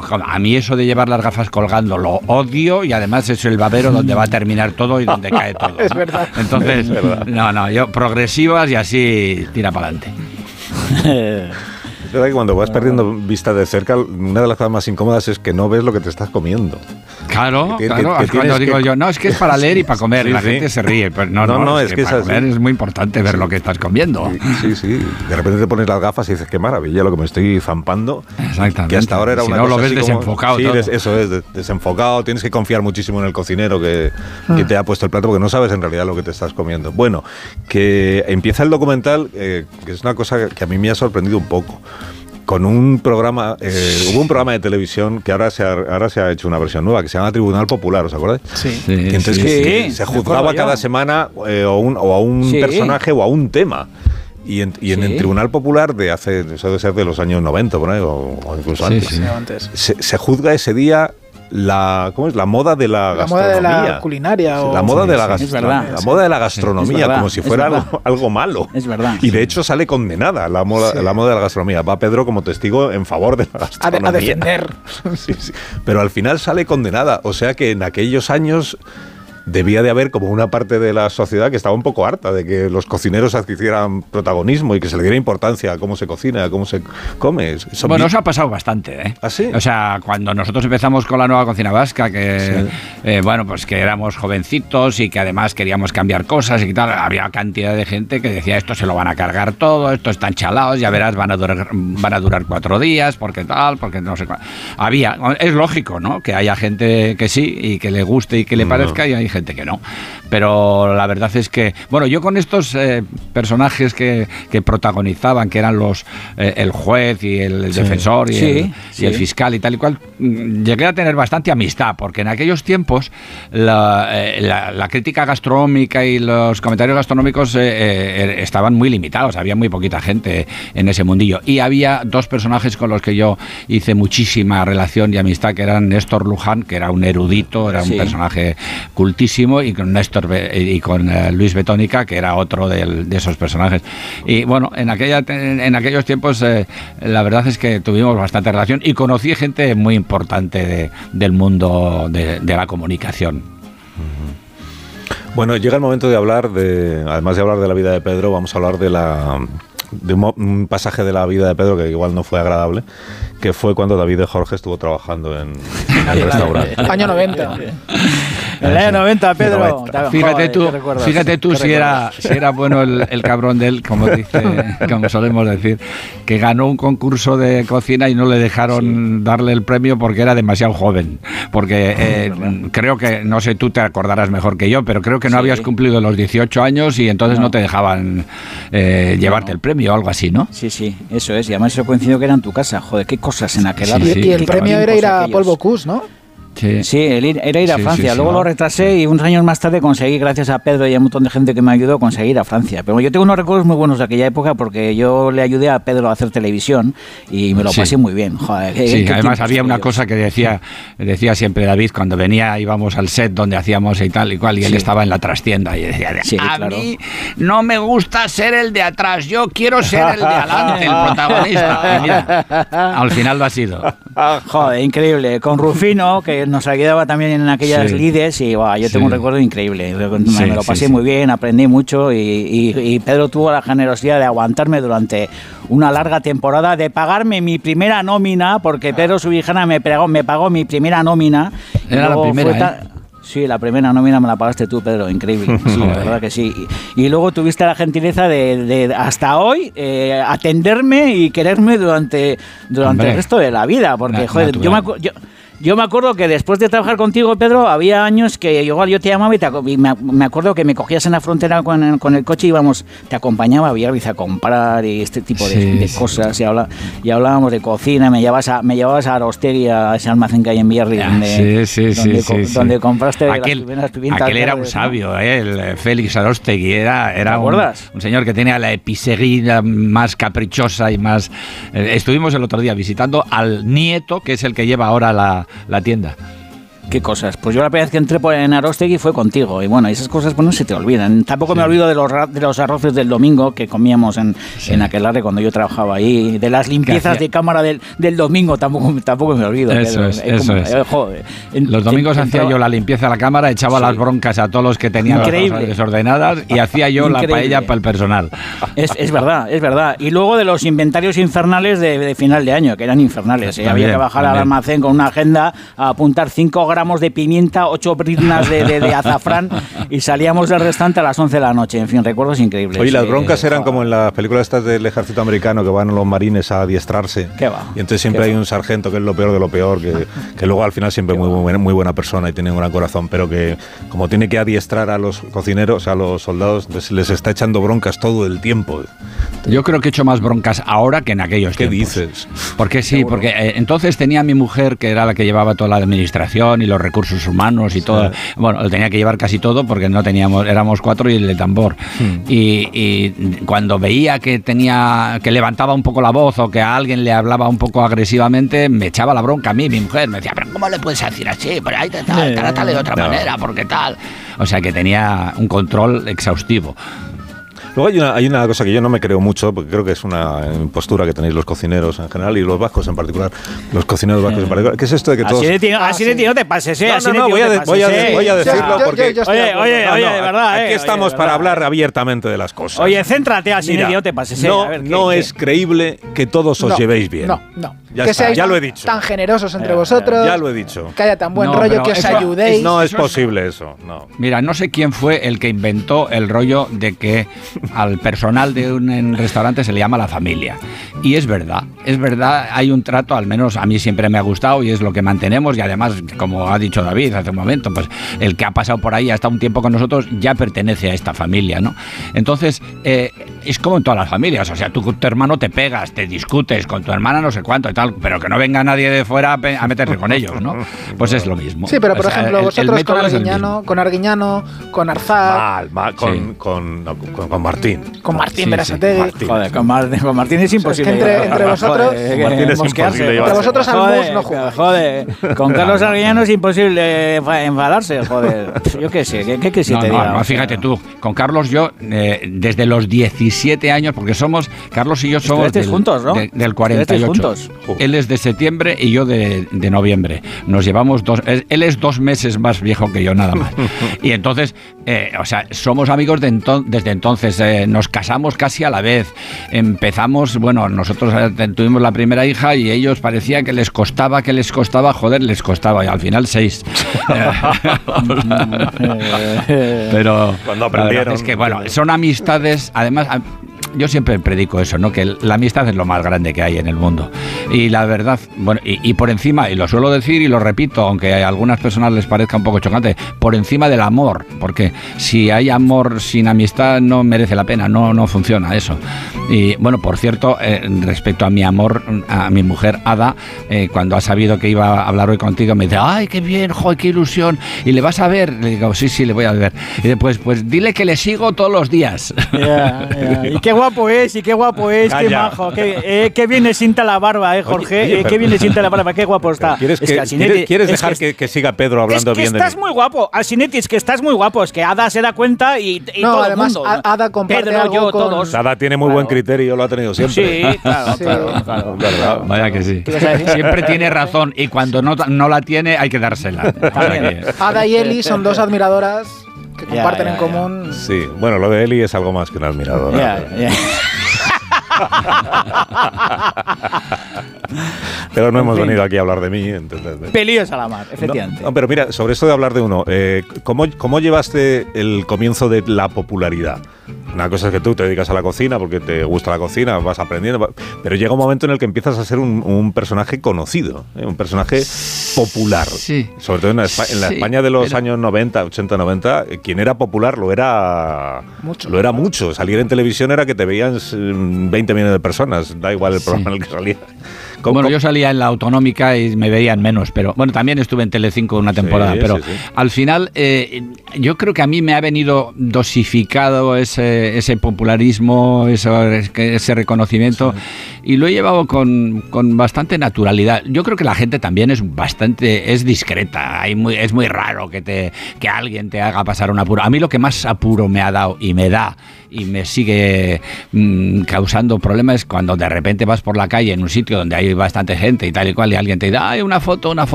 a mí eso de llevar las gafas colgando lo odio, y además es el babero donde va a terminar todo y donde cae todo. Es verdad. Entonces, Es verdad. no, yo progresivas y así tira para adelante. Es verdad que cuando vas perdiendo vista de cerca, una de las cosas más incómodas es que no ves lo que te estás comiendo. Claro, Que cuando digo yo, no, es que es para leer y para comer, Sí, y la sí. gente se ríe, pero no, es que es para así. comer es muy importante ver lo que estás comiendo. Sí. De repente te pones las gafas y dices, qué maravilla lo que me estoy zampando. Exactamente. Que hasta ahora era Si una no, cosa lo ves así desenfocado Sí, todo. eso es, desenfocado. Tienes que confiar muchísimo en el cocinero que te ha puesto el plato, porque no sabes en realidad lo que te estás comiendo. Bueno, que empieza el documental, que es una cosa que a mí me ha sorprendido un poco. Con un programa, hubo un programa de televisión que ahora se ha hecho una versión nueva, que se llama Tribunal Popular, ¿os acordáis? Sí. Sí, Y entonces sí, que sí. se juzgaba cada semana o a un Sí. personaje o a un tema. Y en el Tribunal Popular de hace, eso debe ser de los años 90, por ahí, o incluso Sí, antes, sí. Antes. se juzga ese día ¿cómo es? La moda de la La moda gastronomía. de la culinaria. Sí, la moda de la es verdad. gastronomía. La moda de la gastronomía, verdad, como si es fuera verdad. algo malo. Es verdad. Y de hecho sale condenada la moda de la gastronomía. Va Pedro como testigo en favor de la gastronomía. A defender. Sí. Pero al final sale condenada. O sea que en aquellos años debía de haber como una parte de la sociedad que estaba un poco harta de que los cocineros adquirieran protagonismo y que se le diera importancia a cómo se cocina, a cómo se come. Bueno, eso ha pasado bastante, ¿eh? ¿Ah, sí? O sea, cuando nosotros empezamos con la nueva cocina vasca, que pues que éramos jovencitos y que además queríamos cambiar cosas y tal, había cantidad de gente que decía, esto se lo van a cargar todo, esto están chalados, ya verás, van a durar 4 días, porque tal, porque no sé cuál. Es lógico, ¿no? Que haya gente que sí y que le guste y que le parezca, y hay gente que no. Pero la verdad es que, bueno, yo con estos personajes que protagonizaban, que eran el juez y el defensor y el fiscal y tal y cual, llegué a tener bastante amistad, porque en aquellos tiempos la crítica gastronómica y los comentarios gastronómicos estaban muy limitados, había muy poquita gente en ese mundillo, y había 2 personajes con los que yo hice muchísima relación y amistad, que eran Néstor Luján, que era un erudito, era un personaje cultísimo, y con Luis Betónica, que era otro de esos personajes. Y bueno, en aquellos tiempos la verdad es que tuvimos bastante relación y conocí gente muy importante del mundo de la comunicación. Bueno, llega el momento de hablar además de hablar de la vida de Pedro, vamos a hablar de un pasaje de la vida de Pedro que igual no fue agradable, que fue cuando David de Jorge estuvo trabajando en el restaurante. Año 90. El año 90, Pedro. Fíjate tú si era bueno el cabrón de él, como solemos decir, que ganó un concurso de cocina y no le dejaron darle el premio porque era demasiado joven. Porque creo que, no sé, tú te acordarás mejor que yo, pero creo que no habías cumplido los 18 años y entonces no te dejaban llevarte el premio o algo así, ¿no? Sí, eso es. Y además eso coincidió que era en tu casa. Joder, qué cosas en aquel lado. Y el premio era ir a Paul Bocuse, ¿no? Sí, era ir a Francia. Luego lo retrasé y unos años más tarde conseguí, gracias a Pedro y a un montón de gente que me ayudó, conseguir a Francia. Pero yo tengo unos recuerdos muy buenos de aquella época porque yo le ayudé a Pedro a hacer televisión y me lo pasé muy bien. Joder, además había una cosa que decía siempre David cuando venía, íbamos al set donde hacíamos y tal y cual, y él estaba en la trastienda y decía, a mí no me gusta ser el de atrás, yo quiero ser el de adelante, el protagonista. Y mira, al final lo ha sido. Joder, increíble. Con Rufino, que nos ayudaba también en aquellas lides, y yo tengo un recuerdo increíble. Me lo pasé muy bien, aprendí mucho y Pedro tuvo la generosidad de aguantarme durante una larga temporada, de pagarme mi primera nómina, porque Pedro Subijana me pagó mi primera nómina. Era la primera, Sí, la primera nómina me la pagaste tú, Pedro, increíble. Sí, la verdad que sí. Y luego tuviste la gentileza de hasta hoy atenderme y quererme durante el resto de la vida, porque joder, yo me acuerdo que después de trabajar contigo, Pedro, había años que igual yo te llamaba y me acuerdo que me cogías en la frontera con el coche y te acompañaba a Biarritz a comprar y este tipo de cosas, y hablábamos de cocina, me llevabas a Arostegui, a ese almacén que hay en Biarritz, donde compraste las primeras pimientas. Aquel era un sabio, el Félix Arostegui, era un señor que tenía la episeguía más caprichosa y más... estuvimos el otro día visitando al nieto, que es el que lleva ahora la tienda. ¿Qué cosas? Pues yo la primera vez que entré en Aróstegui fue contigo. Y bueno, esas cosas pues no se te olvidan. Tampoco me olvido de los arroces del domingo que comíamos en Aquelarre cuando yo trabajaba ahí. De las limpiezas de cámara del domingo tampoco me olvido. Eso es. Joder, los domingos hacía yo la limpieza de la cámara, echaba las broncas a todos los que tenían las cosas desordenadas y hacía yo la paella para el personal. Es verdad. Y luego de los inventarios infernales de final de año, que eran infernales. Había que bajar al almacén con una agenda a apuntar 5 gramos de pimienta, 8 briznas de azafrán y salíamos del restaurante a las 11 de la noche. En fin, recuerdos increíbles. Oye, las broncas eran como en las películas estas del ejército americano que van los marines a adiestrarse. ¿Qué va? Y entonces siempre hay un sargento que es lo peor de lo peor, que luego al final siempre es muy buena persona y tiene un gran corazón, pero que como tiene que adiestrar a los cocineros, a los soldados, les está echando broncas todo el tiempo. Yo creo que he hecho más broncas ahora que en aquellos tiempos. ¿Qué dices? Porque sí, porque entonces tenía a mi mujer, que era la que llevaba toda la administración y los recursos humanos y todo. Bueno, lo tenía que llevar casi todo porque no teníamos, éramos 4 y el de tambor. Y cuando veía que levantaba un poco la voz o que a alguien le hablaba un poco agresivamente, me echaba la bronca a mí, mi mujer. Me decía, pero ¿cómo le puedes decir así? Pero ahí trátale de otra manera, porque tal. O sea que tenía un control exhaustivo. Luego hay una cosa que yo no me creo mucho, porque creo que es una impostura que tenéis los cocineros en general y los vascos en particular, los cocineros vascos en particular. ¿Qué es esto de que todos... Así de ti no te pases, ¿eh? No, voy a decirlo porque... Oye, de verdad, aquí estamos para hablar abiertamente de las cosas. Oye, céntrate, así de ti no te pases, ¿eh? No es creíble que todos os llevéis bien. No. Que seáis lo he dicho. Tan generosos entre vosotros. Ya lo he dicho. Que haya tan buen rollo, que os ayudéis. No es posible eso, no. Mira, no sé quién fue el que inventó el rollo de que al personal de un restaurante se le llama la familia. Y es verdad, hay un trato, al menos a mí siempre me ha gustado y es lo que mantenemos y además, como ha dicho David hace un momento, pues el que ha pasado por ahí hasta un tiempo con nosotros ya pertenece a esta familia, ¿no? Entonces, es como en todas las familias, o sea, tú con tu hermano te pegas, te discutes, con tu hermana no sé cuánto y tal, pero que no venga nadie de fuera a meterse con ellos, ¿no? Pues es lo mismo. Sí, pero por ejemplo, vosotros con Arguiñano, con Arzak... Con Martín. Con Martín Berasategui. Joder, con Martín es imposible. Es que entre vosotros... Martín es imposible. Entre vosotros al mus no jugáis. Joder, con Carlos Arguiñano es imposible enfadarse, joder. Yo qué sé, ¿qué te diga? No, fíjate tú, con Carlos yo, desde los 17 años, porque Carlos y yo somos juntos, ¿no? del 48. Juntos. Él es de septiembre y yo de noviembre. Nos llevamos él es 2 meses más viejo que yo, nada más. Y entonces, o sea, somos amigos desde entonces. Nos casamos casi a la vez. Empezamos, bueno, nosotros tuvimos la primera hija y ellos parecía que les costaba, joder, les costaba. Y al final 6. Pero cuando aprendieron. Es que, bueno, son amistades, además... Yo siempre predico eso, ¿no? Que la amistad es lo más grande que hay en el mundo. Y la verdad, bueno, y por encima, y lo suelo decir y lo repito, aunque a algunas personas les parezca un poco chocante, por encima del amor, porque si hay amor sin amistad no merece la pena, no funciona eso. Y bueno, por cierto, respecto a mi amor, a mi mujer Ada, cuando ha sabido que iba a hablar hoy contigo, me dice, ¡ay, qué bien, joder, qué ilusión! ¿Y le vas a ver? Le digo, sí, le voy a ver. Y después, pues dile que le sigo todos los días. Y qué guapo es, qué majo, qué bien le sienta la barba, Jorge, qué bien le sienta la barba, qué guapo está. ¿Quieres dejar que siga Pedro hablando bien de mí? Estás muy guapo, Alsinetti, es que estás muy guapo, es que Ada se da cuenta y no, todo además, el mundo. Ada comparte Pedro, algo yo, con... todos. Ada tiene muy buen criterio, lo ha tenido siempre. Sí, claro. ¿Verdad? Vaya que sí. Siempre tiene razón y cuando no la tiene hay que dársela. Ada y Eli son 2 admiradoras que comparten en común. Sí, bueno, lo de Eli es algo más que una admiradora. Pero no hemos venido aquí a hablar de mí. Pelíos a la mar, efectivamente. No, pero mira, sobre esto de hablar de uno, ¿cómo llevaste el comienzo de la popularidad? Una cosa es que tú te dedicas a la cocina porque te gusta la cocina, vas aprendiendo, pero llega un momento en el que empiezas a ser un personaje conocido, un personaje popular. Sí. Sobre todo en la España de los años 90, 80, 90, quien era popular lo era mucho. Salir en televisión era que te veían 20 millones de personas, da igual el programa en el que salía. Bueno, yo salía en la autonómica y me veían menos, pero bueno, también estuve en Telecinco una temporada, pero al final yo creo que a mí me ha venido dosificado ese popularismo, ese reconocimiento, y lo he llevado con bastante naturalidad. Yo creo que la gente también es discreta, es muy raro que alguien te haga pasar un apuro. A mí lo que más apuro me ha dado y me da y me sigue causando problemas es cuando de repente vas por la calle en un sitio donde hay bastante gente y tal y cual, y alguien te dice, ¡ay, una foto!